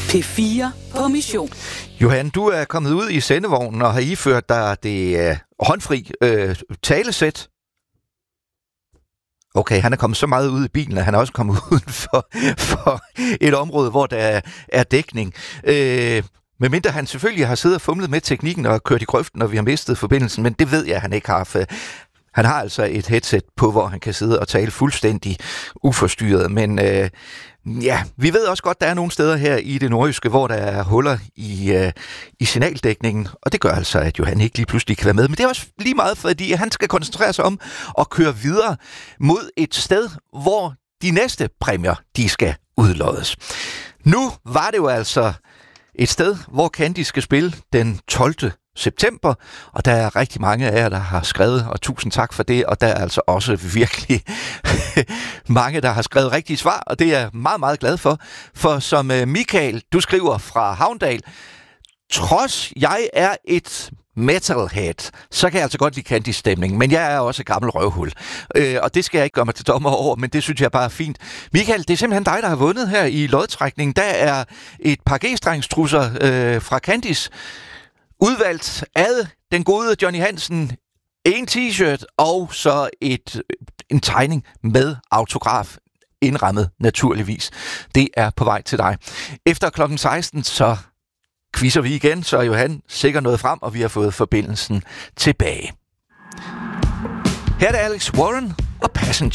P4 på mission. Johan, du er kommet ud i sendevognen og har iført dig det håndfri talesæt. Okay, han er kommet så meget ud i bilen, at han er også kommet uden for et område, hvor der er dækning. Medmindre han selvfølgelig har siddet og fumlet med teknikken og kørt i grøften, når vi har mistet forbindelsen, men det ved jeg, han ikke har. Han har altså et headset på, hvor han kan sidde og tale fuldstændig uforstyrret. Men ja, vi ved også godt, der er nogle steder her i det nordjyske, hvor der er huller i signaldækningen. Og det gør altså, at Johan ikke lige pludselig kan være med. Men det er også lige meget, fordi han skal koncentrere sig om at køre videre mod et sted, hvor de næste præmier, de skal udloddes. Nu var det jo altså et sted, hvor Candy skal spille den 12. september, og der er rigtig mange af jer, der har skrevet, og tusind tak for det, og der er altså også virkelig mange, der har skrevet rigtige svar, og det er jeg meget, meget glad for. For som Michael, du skriver fra Havndal, trods jeg er et metalhead, så kan jeg altså godt lide Candys stemning, men jeg er også et gammel røvhul. Og det skal jeg ikke gøre mig til dommer over, men det synes jeg bare er fint. Michael, det er simpelthen dig, der har vundet her i lodtrækningen. Der er et par G-strengstrusser fra Candys udvalgt af den gode Johnny Hansen, en t-shirt og så en tegning med autograf indrammet naturligvis. Det er på vej til dig. Efter klokken 16, så quizzer vi igen, så er Johan sikkert nået frem, og vi har fået forbindelsen tilbage. Her er det Alex Warren og Passenger.